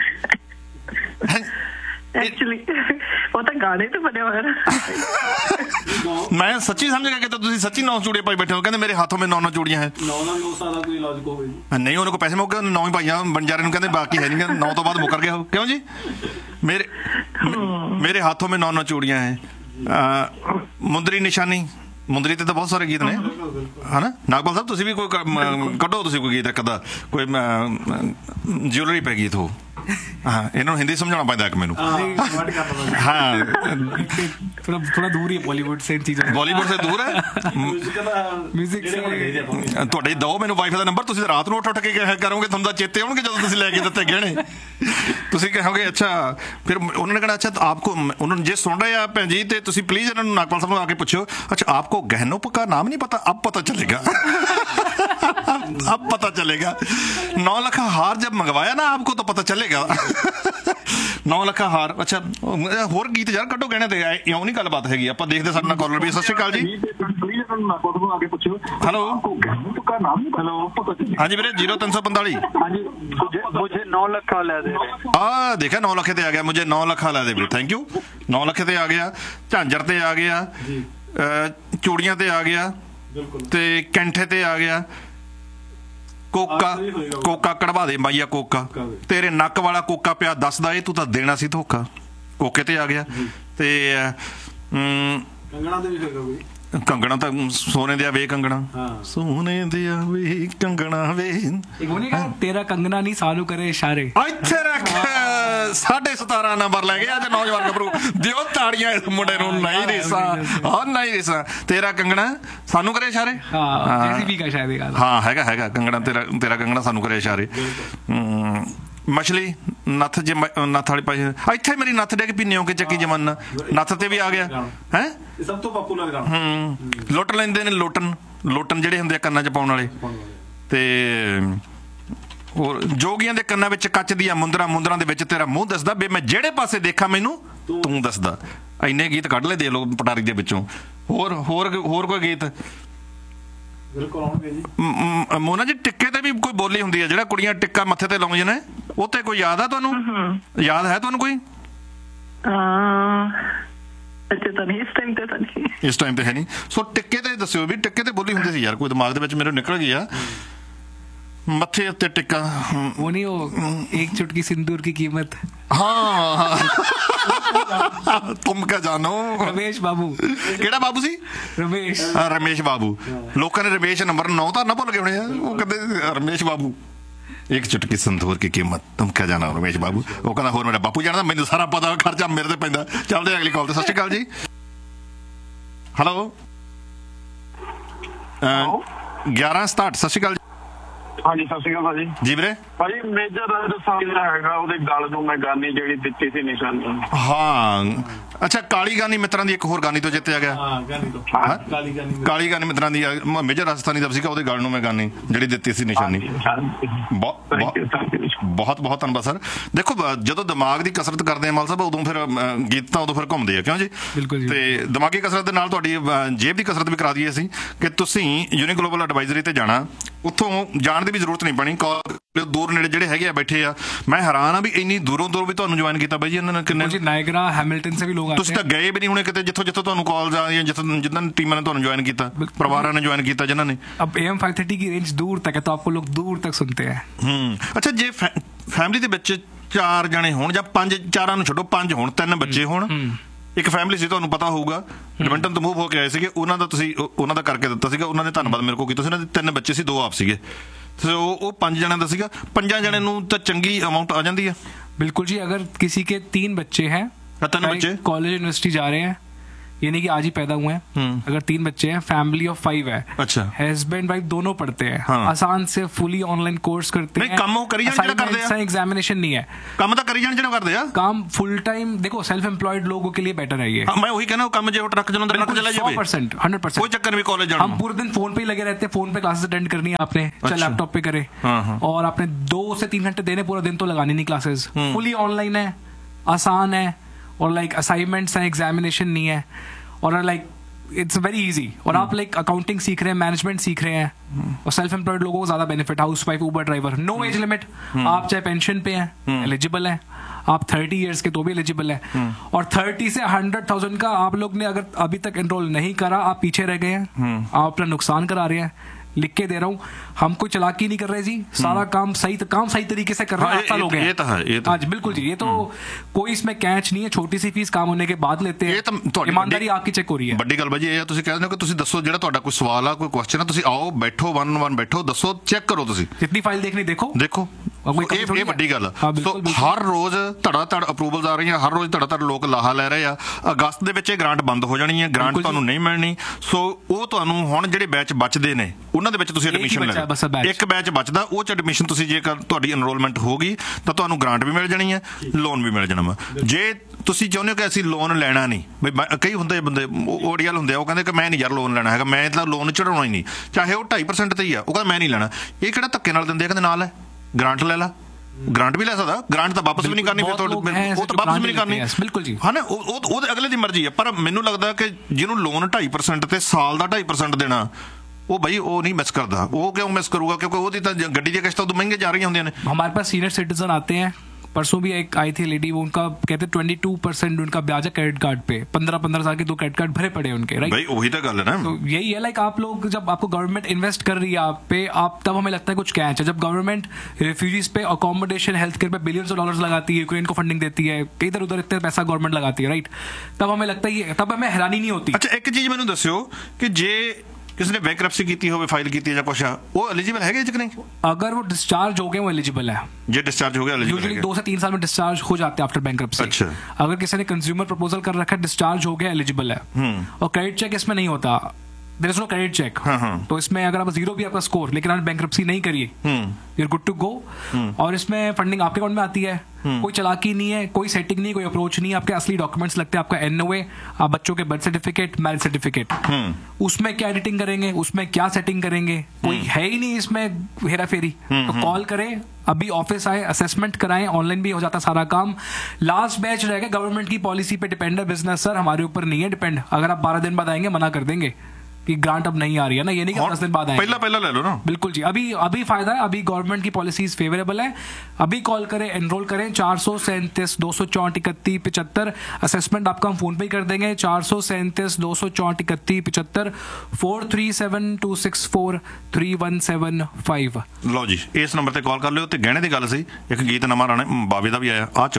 ਐਕਚੁਅਲੀ ਉਹ ਤਾਂ ਗਾਣੇ ਤੇ ਬਣਿਆ ਹੋਇਆ ਨਾ। ਮੈਂ ਸੱਚੀ ਸਮਝ ਗਿਆ ਕਿ ਤੁਸੀਂ ਸੱਚੀ ਨੌ ਚੂੜੀਆਂ ਪਾਈ ਬੈਠੇ ਹੋ। ਕਹਿੰਦੇ ਮੇਰੇ ਹੱਥੋਂ ਵਿੱਚ ਨੌ ਨੌ ਚੂੜੀਆਂ ਹੈ। ਨੌ ਨਾਲ ਨੌ ਸਾਲ ਦਾ ਕੋਈ ਲੌਜਿਕ ਹੋਵੇ ਜੀ? ਨਹੀਂ, ਉਹਨੇ ਕੋਲ ਪੈਸੇ ਮੁੱਕ ਗਏ, ਨੌ ਹੀ ਪਾਈਆਂ ਬੰਜਾਰੇ ਨੂੰ। ਕਹਿੰਦੇ ਬਾਕੀ ਹੈ ਨਹੀਂ, ਨੌ ਤੋਂ ਬਾਅਦ ਮੁੱਕਰ ਗਿਆ ਉਹ। ਕਿਉਂ ਜੀ? ਮੇਰੇ ਮੇਰੇ ਹੱਥੋਂ ਵਿੱਚ ਨੌ ਨੌ ਚੂੜੀਆਂ ਹੈ। ਮੁੰਦਰੀ ਨਿਸ਼ਾਨੀ, ਮੁੰਦਰੀ ਤੇ ਤਾਂ ਬਹੁਤ ਸਾਰੇ ਗੀਤ ਨੇ ਹਨਾ। ਨਾਗਪਾਲ ਸਾਹਿਬ ਤੁਸੀਂ ਵੀ ਕੋਈ ਕੱਢੋ, ਤੁਸੀਂ ਕੋਈ ਗੀਤ ਇੱਕ ਅੱਧਾ, ਕੋਈ ਜਿਊਲਰੀ ਪੈ ਗੀਤ ਹੋ। ਹਾਂ, ਇਹਨਾਂ ਨੂੰ ਹਿੰਦੀ ਸਮਝਾਉਣਾ ਪੈਂਦਾ ਇੱਕ ਮੈਨੂੰ। हाँ, थोड़ा थोड़ा दूर ही है बॉलीवुड से इन चीज़ों। बॉलीवुड से दूर है म्यूजिक से। ਤੁਹਾਡੇ ਦਿਓ ਮੈਨੂੰ ਵਾਈਫਾਈ ਦਾ ਨੰਬਰ, ਤੁਸੀਂ ਰਾਤ ਨੂੰ ਉੱਠ ਉੱਠ ਕੇ ਕਰੋਗੇ, ਤੁਹਾਨੂੰ ਤਾਂ ਚੇਤੇ ਆਉਣਗੇ ਜਦੋਂ ਤੁਸੀਂ ਲੈ ਕੇ ਦਿੱਤੇ ਗਹਿਣੇ। ਤੁਸੀਂ ਕਹੋਗੇ ਅੱਛਾ, ਫਿਰ ਉਹਨਾਂ ਨੇ ਕਹਿਣਾ ਅੱਛਾ ਆਪਕੋ, ਉਹਨਾਂ ਨੂੰ ਜੇ ਸੁਣ ਰਹੇ ਆ ਭੈਣ ਜੀ ਤੇ ਤੁਸੀਂ ਪਲੀਜ਼ ਇਹਨਾਂ ਨੂੰ ਨਾਗਪਾਲ ਸਾਹਿਬ ਨੂੰ ਆ ਕੇ ਪੁੱਛੋ, ਅੱਛਾ ਆਪਕੋ ਗਹਿਨੋं का नाम नहीं पता? अब पता चलेगा। अब पता चलेगा। नौ लखा हार जब मंगवाया ना आपको तो पता चलेगा। नौ लखा हार। अच्छा, ਹੋਰ ਗੀਤ ਯਾਰ ਕੱਢੋ ਗਹਿਣੇ ਤੇ, ਇਉਂ ਨਹੀਂ ਗੱਲਬਾਤ ਹੈਗੀ। ਆਪਾਂ ਦੇਖਦੇ ਸਾਡੇ ਨਾਲ ਕਾਲਰ ਵੀ। ਸਤਿ ਸ਼੍ਰੀ ਅਕਾਲ ਜੀ। ਹੈਲੋ ਹਾਂਜੀ ਵੀਰੇ, ਜ਼ੀਰੋ ਤਿੰਨ ਸੌ ਪੰਤਾਲੀ। मुझे नौ लखा ला दे। ਆ ਦੇਖਿਆ ਨੌ ਲੱਖੇ ਤੇ ਆ ਗਿਆ। ਮੁਝੇ ਨੌ ਲੱਖਾ ਲਾ ਦੇ ਵੀਰੇ, ਥੈਂਕ ਯੂ। ਨੌ ਲੱਖੇ ਤੇ ਆ ਗਿਆ, ਝਾਂਜਰ ਤੇ ਆ ਗਿਆ, ਚੂੜੀਆਂ ਤੇ ਆ ਗਿਆ ਤੇ ਕੈਂਠੇ ਤੇ ਆ ਗਿਆ। ਕੋਕਾ ਕੋਕਾ ਕਢਵਾ ਦੇ ਮਾਈਆ, ਕੋਕਾ ਤੇਰੇ ਨੱਕ ਵਾਲਾ ਕੋਕਾ ਪਿਆ ਦੱਸਦਾ ਇਹ ਤੂੰ ਤਾਂ ਦੇਣਾ ਸੀ ਧੋਖਾ। ਕੋਕੇ ਤੇ ਆ ਗਿਆ। ਤੇ ਕੰਗਣਾ ਤੇ ਵੀ ਹੋਏਗਾ ਕੋਈ? ਕੰਗਣਾ ਤਾਂ ਸੋਨੇ ਦੇ ਵੇ, ਕੰਗਣਾ ਸੋਨੇ ਦੇ ਵੇ, ਕੰਗਣਾ ਵੇ। तेरा कंगना नहीं सानू करे इशारे। ਇੱਥੇ ਰੱਖ। ਸਾਢੇ ਸਤਾਰਾਂ ਨੰਬਰ ਲੈ ਗਿਆ ਅੱਜ ਨੌਜਵਾਨ ਗੱਭਰੂ। ਦਿਓ ਤਾੜੀਆਂ ਇਸ ਮੁੰਡੇ ਨੂੰ। ਨਹੀਂ ਰੀਸਾਂ, ਹਾਂ ਨਹੀਂ ਰੀਸਾਂ। ਤੇਰਾ ਕੰਗਣਾ ਸਾਨੂੰ ਕਰੇ ਇਸ਼ਾਰੇ। ਹਾਂ ਹੈਗਾ ਹੈਗਾ ਕੰਗਣਾ, ਤੇਰਾ ਤੇਰਾ ਕੰਗਣਾ ਸਾਨੂੰ ਕਰੇ ਇਸ਼ਾਰੇ। ਮਛਲੀ ਨੱਥ, ਜੇ ਨੱਥ ਵਾਲੀ ਪਾਈ ਇੱਥੇ ਮੇਰੀ ਨੱਥ ਡਿੱਗ ਪੀ ਨਿਉ ਕੇ ਚੱਕੀ ਜਮਾਨਾ, ਨੱਥ ਤੇ ਵੀ ਆ ਗਿਆ ਹੈ। ਸਭ ਤੋਂ ਪਪੂਲਰ ਗਾਣਾ। ਹੂੰ, ਲੁੱਟ ਲੈਂਦੇ ਨੇ ਲੋਟਨ, ਲੋਟਨ ਜਿਹੜੇ ਹੁੰਦੇ ਆ ਕੰਨਾਂ 'ਚ ਪਾਉਣ ਵਾਲੇ। ਤੇ ਹੋਰ ਜੋਗੀਆਂ ਦੇ ਕੰਨਾਂ ਵਿੱਚ ਕੱਚ ਦੀਆਂ ਮੁੰਦਰਾਂ, ਮੁੰਦਰਾਂ ਦੇ ਵਿੱਚ ਤੇਰਾ ਮੂੰਹ ਦੱਸਦਾ ਬੇ ਮੈਂ ਜਿਹੜੇ ਪਾਸੇ ਦੇਖਾਂ ਮੈਨੂੰ ਤੂੰ ਦੱਸਦਾ। ਇੰਨੇ ਗੀਤ ਕੱਢ ਲੈ ਦੇ ਲੋ ਪਟਾਰੀ ਦੇ ਵਿੱਚੋਂ। ਹੋਰ ਹੋਰ ਹੋਰ ਕੋਈ ਗੀਤ? ਬਿਲਕੁਲ ਆਉਣਗੇ ਜੀ। ਮੋਨਾ ਜੀ, ਟਿੱਕੇ ਤੇ ਵੀ ਕੋਈ ਬੋਲੀ ਹੁੰਦੀ ਹੈ ਜਿਹੜਾ ਕੁੜੀਆਂ ਟਿੱਕਾ ਮੱਥੇ ਤੇ ਲਾਉਂਦੀਆਂ ਨੇ, ਉਹ ਤੇ ਕੋਈ ਯਾਦ ਆ ਤੁਹਾਨੂੰ? ਯਾਦ ਹੈ ਤੁਹਾਨੂੰ ਕੋਈ? ਇਸ ਟਾਈਮ ਤੇ ਹੈ ਨਹੀਂ। ਸੋ ਟਿੱਕੇ ਤੇ ਦੱਸਿਓ ਵੀ ਟਿੱਕੇ ਤੇ ਬੋਲੀ ਹੁੰਦੀ ਸੀ ਯਾਰ, ਕੋਈ ਦਿਮਾਗ ਦੇ ਵਿੱਚ ਮੇਰੇ ਨਿਕਲ ਗਈ ਆ। मत्थे उत्ते टिक्का, वो नहीं हो एक चुटकी सिंदूर की कीमत। हाँ तुम क्या जानो। रमेश बाबू। केड़ा बाबू सी? रमेश। हाँ रमेश बाबू। लोगों ने रमेश नंबर नौ तो ना भुल गए होने, वो कहते रमेश बाबू एक चुटकी सिंदूर की कीमत तुम क्या जाना रमेश बाबू। वो कहता होर मेरा बापू जानदा, मैनूं सारा पता, खर्चा मेरे ते पैंदा। चलदे अगली कॉल ते। सत श्री अकाल जी। हेलो ग्यारह सताहठ। सत श्री अकाल जी। ਹਾਂਜੀ ਸਤਿ ਸ਼੍ਰੀ ਅਕਾਲ ਭਾਜੀ। ਜੀ ਵੀਰੇ। ਭਾਜੀ ਮੇਜਰ ਰਾਜਸਥਾਨ ਦਾ ਹੈਗਾ, ਉਹਦੇ ਗਲ ਨੂੰ ਮੈਂ ਗਾਨੀ ਜਿਹੜੀ ਦਿੱਤੀ ਸੀ ਨਿਸ਼ਾਨੀ। ਹਾਂ ਅੱਛਾ, ਕਾਲੀ ਗਾਨੀ ਮਿੱਤਰਾਂ ਦੀ ਇੱਕ ਹੋਰ ਗਾਨੀ ਤੋਂ ਜਿੱਤਿਆ ਗਿਆ। ਹਾਂ ਗਾਨੀ ਤੋਂ ਹਾਂ? ਕਾਲੀ ਗਾਨੀ ਕਾਲੀ ਗਾਨੀ ਮਿੱਤਰਾਂ ਦੀ ਆ, ਮ- ਮੇਜਰ ਰਾਜਸਥਾਨੀ ਦਾ ਸੀਗਾ, ਉਹਦੇ ਗਲ ਨੂੰ ਮੈਂ ਗਾਨੀ ਜਿਹੜੀ ਦਿੱਤੀ ਸੀ ਨਿਸ਼ਾਨੀ। ਬਹੁਤ ਬਹੁਤ ਬਹੁਤ ਧੰਨਵਾਦ ਸਰ। ਦੇਖੋ ਬ- ਜਦੋਂ ਦਿਮਾਗ ਦੀ ਕਸਰਤ ਕਰਦੇ ਆ ਮਲ ਸਾਹਿਬ, ਉਦੋਂ ਫਿਰ ਅ, ਗੀਤ ਤਾਂ ਉਦੋਂ ਫਿਰ ਘੁੰਮਦੇ ਆ, ਕਿਉਂ ਜੀ? ਬਿਲਕੁਲ ਜੀ। ਤੇ ਦਿਮਾਗੀ ਕਸਰਤ ਦੇ ਨਾਲ ਤੁਹਾਡੀ ਅ, ਜੇਬ ਦੀ ਕਸਰਤ ਵੀ ਕਰਾ ਦਈਏ ਅਸੀਂ ਕਿ ਤੁਸੀਂ ਯੂਨੀ ਗਲੋਬਲ ਐਡਵਾਈਜ਼ਰੀ ਤੇ ਜਾਣਾ, ਉੱਥੋਂ ਜਾਣ ਦੀ ਵੀ ਜ਼ਰੂਰਤ ਨਹੀਂ ਪੈਣੀ। ਕਾਲ ਦੂਰ ਨੇੜੇ ਜਿਹੜੇ ਹੈਗੇ ਆ ਬੈਠੇ ਆ, ਮੈਂ ਹੈਰਾਨ ਆ ਵੀ ਇੰਨੀ ਦੂਰੋਂ ਦੂਰੋਂ ਵੀ ਤੁਹਾਨੂੰ ਜੁਆਇਨ ਕੀਤਾ ਬਾਈ ਜੀ ਇਹਨਾਂ ਨੇ। ਕਿੰਨੇ जी नायगरा हैमिल्टन से भी लोग आते ਤੁਸੀਂ ਤਾਂ ਗਏ ਵੀ ਨਹੀਂ ਹੋਣੇ ਕਿਤੇ, ਜਿੱਥੋਂ ਜਿੱਥੋਂ ਤੁਹਾਨੂੰ ਕਾਲਸ ਆ ਰਹੀਆਂ, ਜਿੱਥੋਂ ਜਿੱਦਾਂ ਟੀਮਾਂ ਨੇ ਤੁਹਾਨੂੰ ਜੁਆਇਨ ਕੀਤਾ, ਪਰਿਵਾਰਾਂ ਨੇ ਜੁਆਇਨ ਕੀਤਾ ਜਿਨ੍ਹਾਂ ਨੇ। अब ए एम फाइव थर्टी की रेंज दूर तक है, तो आपको लोग दूर तक सुनते हैं। ਹੂੰ ਅੱਛਾ, ਜੇ ਫੈਮਿਲੀ ਦੇ ਵਿੱਚ ਚਾਰ ਜਣੇ ਹੋਣ ਜਾਂ ਪੰਜ, ਚਾਰਾਂ ਨੂੰ ਛੱਡੋ, ਪੰਜ ਹੋਣ, ਤਿੰਨ ਬੱਚੇ ਹੋਣ, ਇੱਕ ਫੈਮਿਲੀ ਸੀ, ਤੁਹਾਨੂੰ ਪਤਾ ਹੋਊਗਾ ਐਡਮਿੰਟਨ ਤੋਂ ਮੂਵ ਹੋ ਕੇ ਆਏ ਸੀਗੇ, ਉਹਨਾਂ ਦਾ ਤੁਸੀਂ ਉਹ- ਉਹਨਾਂ ਦਾ ਕਰਕੇ ਦਿੱਤਾ ਸੀਗਾ, ਉਹਨਾਂ ਨੇ ਧੰਨਵਾਦ ਮੇਰੇ ਕੋਲ ਕੀਤਾ ਸੀ। ਉਹਨਾਂ ਦੇ ਤਿੰਨ ਬੱਚੇ ਸੀ, ਦੋ ਆਪ ਸੀਗੇ, ਸੋ ਉਹ ਪੰਜ ਜਣਿਆਂ ਦਾ ਸੀਗਾ। ਪੰਜਾਂ ਜਣਿਆਂ ਨੂੰ ਤਾਂ ਚੰਗੀ ਅਮਾਊਂਟ ਆ ਜਾਂਦੀ ਹੈ। बिल्कुल जी, अगर किसी के तीन बच्चे हैं, तीन बच्चे? कॉलेज यूनिवर्सिटी जा रहे हैं, ये नहीं कि आज ही पैदा हुए हैं, अगर तीन बच्चे हैं, फैमिली ऑफ फाइव है, अच्छा, हस्बैंड वाइफ दोनों पढ़ते हैं, हाँ। आसान से फुली ऑनलाइन कोर्स करते नहीं, हैं। काम वो करी जाने ਜਿਹੜਾ ਕਰਦੇ ਆ। एग्जामिनेशन नहीं है, ਕੰਮ ਤਾਂ ਕਰੀ ਜਾਣ ਜਿਹੜਾ ਕਰਦੇ ਆ। काम फुल टाइम देखो सेल्फ एम्प्लॉयड लोगों के लिए बेटर है ये। ਹਾਂ, मैं वही कहना, वो ਕੰਮ ਜੇ ਉਹ ट्रक चलाਉਂਦਾ ट्रक चला सौ जावे, परसेंट हंड्रेड कोई परसेंट चक्कर नहीं कॉलेज जाने हम में। पूरे दिन फोन पे ही लगे रहते हैं, फोन पे क्लासेस अटेंड करनी है आपने, चाहे अच्छा। लैपटॉप पे करे, हाँ, हाँ। और आपने दो से तीन घंटे देने, पूरा दिन तो लगानी नहीं क्लासेस, फुली ऑनलाइन है, आसान है, और लाइक असाइनमेंट्स हैं, एग्जामिनेशन नहीं है, और लाइक इट्स वेरी इजी। और आप लाइक अकाउंटिंग सीख रहे हैं, मैनेजमेंट सीख रहे हैं, और सेल्फ एम्प्लॉयड लोगों को ज्यादा बेनिफिट, हाउस वाइफ, उबर ड्राइवर, नो एज लिमिट, आप चाहे पेंशन पे हैं एलिजिबल हैं, आप थर्टी इयर्स के तो भी एलिजिबल है, और थर्टी से हंड्रेड थाउजेंड का आप लोग ने अगर अभी तक एनरोल नहीं करा, आप पीछे रह गए हैं, आप अपना नुकसान करा रहे हैं। लिख के दे रहा हूँ, हम कोई चालाकी नहीं कर रहे जी, सारा काम सही काम सही तरीके से कर रहे हैं। हाँ, आठ साल हो गए ये तो है, ये तो आज बिल्कुल जी, ये तो कोई इसमें कैच नहीं है, छोटी सी फीस काम होने के बाद लेते ਇਹ ਤਾਂ हैं, ਤੁਹਾਡੀ ईमानदारी ਵੱਡੀ- आपकी चेक हो रही है। ਵੱਡੀ ਗੱਲ ਬਾਜੀ ਇਹ ਆ, ਤੁਸੀਂ ਕਹਿੰਦੇ ਹੋ ਕਿ ਤੁਸੀਂ ਦੱਸੋ, ਜਿਹੜਾ ਤੁਹਾਡਾ ਕੋਈ ਸਵਾਲ ਆ, ਕੋਈ ਕੁਐਸਚਨ ਆ, ਤੁਸੀਂ ਆਓ, ਬੈਠੋ, ਵਨ ਵਨ ਬੈਠੋ, ਦੱਸੋ, ਚੈੱਕ ਕਰੋ, ਤੁਸੀਂ जितनी फाइल देखनी देखो, ਦੇਖੋ। और कोई कमी ਇਹ थोड़ी ਇਹ है। ਵੱਡੀ ਗੱਲ ਆ। हाँ, ਸੋ बिल्कुल, बिल्कुल। ਹਰ ਰੋਜ਼ ਧੜਾ ਧੜ ਅਪਰੂਵਲਸ ਆ ਰਹੀਆਂ, ਹਰ ਰੋਜ਼ ਧੜਾ ਧੜ ਲੋਕ ਲਾਹਾ ਲੈ ਰਹੇ ਆ। ਅਗਸਤ ਦੇ ਵਿੱਚ ਇਹ ਗ੍ਰਾਂਟ ਬੰਦ ਹੋ ਜਾਣੀ ਹੈ, ਗ੍ਰਾਂਟ ਬਿਲਕੁਲ ਤੁਹਾਨੂੰ ਨਹੀਂ ਮਿਲਣੀ। ਸੋ ਉਹ ਤੁਹਾਨੂੰ ਹੁਣ ਜਿਹੜੇ ਬੈਚ ਬਚਦੇ ਨੇ, ਉਹਨਾਂ ਦੇ ਵਿੱਚ ਤੁਸੀਂ ਇੱਕ ਹੀ ਐਡਮਿਸ਼ਨ ਲੈ ਬੱਚਾ ਬਸ ਆ ਲਓ। batch। ਇੱਕ ਬੈਚ ਬਚਦਾ, ਉਹ ਚ ਐਡਮਿਸ਼ਨ ਤੁਸੀਂ ਜੇਕਰ ਤੁਹਾਡੀ ਐਨਰੋਲਮੈਂਟ ਹੋਗੀ ਤਾਂ ਤੁਹਾਨੂੰ ਗ੍ਰਾਂਟ ਵੀ ਮਿਲ ਜਾਣੀ ਹੈ, ਲੋਨ ਵੀ ਮਿਲ ਜਾਣਾ ਵਾ। ਜੇ ਤੁਸੀਂ ਚਾਹੁੰਦੇ ਹੋ ਕਿ ਅਸੀਂ ਲੋਨ ਲੈਣਾ ਨਹੀਂ, ਬਈ ਮੈਂ- ਕਈ ਹੁੰਦੇ ਬੰਦੇ ਓਡੀਐਲ ਹੁੰਦੇ ਆ, ਉਹ ਕਹਿੰਦੇ ਕਿ ਮੈਂ ਨਹੀਂ ਯਾਰ ਲੋਨ ਲੈਣਾ ਹੈਗਾ, ਮੈਂ ਤਾਂ ਲੋਨ ਚੜਾਉਣਾ ਹੀ ਨਹੀਂ, ਚਾਹੇ ਉਹ ਢਾਈ ਪਰਸੈਂਟ ਤੇ ਹੀ ਆ, ਉਹ ਕਹਿੰਦਾ ਮੈਂ ਨਹੀਂ ਲੈਣਾ। ਇਹ ਕਿਹੜਾ ਧੱਕੇ ਨਾਲ ਦਿੰਦੇ ਆ, ਕਹਿੰਦੇ ਨਾਲ ਹੈ ਗ੍ਰਾਂਟ ਲੈ ਲਾ, ਗ੍ਰਾਂਟ ਵੀ ਲੈ ਸਕਦਾ, ਗ੍ਰਾਂਟ ਤਾਂ ਵਾਪਸ ਵੀ ਨਹੀਂ ਕਰਨੀ, ਫਿਰ ਬਹੁਤ ਲੋਕ ਹੈ ਉਹ ਤਾਂ ਵਾਪਸ ਵੀ ਨਹੀਂ ਕਰਨੀ, ਬਿਲਕੁਲ ਜੀ। ਹਾਂ ਨਾ, ਉਹ ਉਹ ਉਹਦੇ ਅਗਲੇ ਦੀ ਮਰਜ਼ੀ ਹੈ। ਪਰ ਮੈਨੂੰ ਲੱਗਦਾ ਕਿ ਜਿਹਨੂੰ ਲੋਨ ਢਾਈ ਪਰਸੈਂਟ ਤੇ ਸਾਲ ਦਾ ਢਾਈ ਪਰਸੈਂਟ ਦੇਣਾ, ਉਹ ਬਈ ਉਹ ਨਹੀਂ ਮਿਸ ਕਰਦਾ। ਉਹ ਕਿਉਂ ਮਿਸ ਕਰੂਗਾ? ਕਿਉਂਕਿ ਉਹਦੀ ਤਾਂ ਗੱਡੀ ਦੀਆਂ ਕਿਸ਼ਤਾਂ ਉਦੋਂ ਮਹਿੰਗੇ ਜਾ ਰਹੀਆਂ ਹੁੰਦੀਆਂ ਨੇ। हमारे पास सीनियर सिटीजन आते हैं, परसों भी एक आई थी लेडी, वो उनका कहते ट्वेंटी टू परसेंट उनका ब्याज है क्रेडिट कार्ड पे, पंद्रह पंद्रह साल के दो क्रेडिट कार्ड भरे पड़े उनके, राइट। भाई वही तो गल है ना, तो यही है, लाइक आप लोग जब आपको गवर्नमेंट इन्वेस्ट कर रही है आप पे, आप तब हमें लगता है कुछ कैच है। जब गवर्नमेंट रिफ्यूजीज पे अकोमोडेशन, हेल्थ केयर पे बिलियंस ऑफ डॉलर्स लगाती है, यूक्रेन को फंडिंग देती है, इधर उधर इतना पैसा गवर्नमेंट लगाती है, राइट, तब हमें लगता है, तब हमें हैरानी नहीं होती। अच्छा एक चीज मैंने दस्यो कि जे किसी ने बैंकरप्सी की हो, फाइल की या कुछ, वो एलिजिबल है कि नहीं? अगर वो डिस्चार्ज हो गए, वो एलिजिबल है। जे डिस्चार्ज हो गया यूजुअली दो से तीन साल में डिस्चार्ज हो जाते हैं आफ्टर बैंकरप्सी। अच्छा। अगर किसी ने कंज्यूमर प्रपोजल कर रखा है, डिस्चार्ज हो गया, एलिजिबल है। और क्रेडिट चेक इसमें नहीं होता, there is no credit check. तो इसमें अगर आप जीरो भी आपका स्कोर, लेकिन आपने बैंकरप्सी नहीं करी, you are good to go, और इसमें फंडिंग आपके अकाउंट में आती है। कोई चालाकी नहीं है, कोई सेटिंग नहीं, कोई अप्रोच नहीं, आपके असली डॉक्यूमेंट्स लगते हैं, आपका एनओए, आप बच्चों के बर्थ सर्टिफिकेट, मैरिज सर्टिफिकेट, उसमें क्या एडिटिंग करेंगे, उसमें क्या सेटिंग करेंगे, कोई है ही नहीं इसमें हेरा फेरी। तो कॉल करें, अभी ऑफिस आए, असेसमेंट कराएं, ऑनलाइन भी हो जाता सारा काम। लास्ट बैच रहेगा, गवर्नमेंट की पॉलिसी पे डिपेंड है बिजनेस, सर हमारे ऊपर नहीं है डिपेंड। अगर आप बारह दिन बाद आएंगे, मना कर देंगे कि ग्रांट अब नहीं आ रही है ना, ये नहीं कि दस दिन बाद आएंगे, पहला पहला ले लो ना। बिल्कुल जी, अभी अभी फायदा है, अभी गवर्नमेंट की पॉलिसीज फेवरेबल है। अभी कॉल करें, एनरोल करें, चार सौ सैंतीस दो सौ चौंठ इकतीस पिछहत्तर। असेसमेंट आपका हम फोन पे ही कर देंगे, चार सौ सैंतीस दो सौ चौंठ इकतीस पिछहत्तर, four three seven to six four three one seven five. लो जी, इस नंबर पर कॉल कर लो। तो गहने की गल सी, एक गीत नवा राणे बावे का भी आया, आ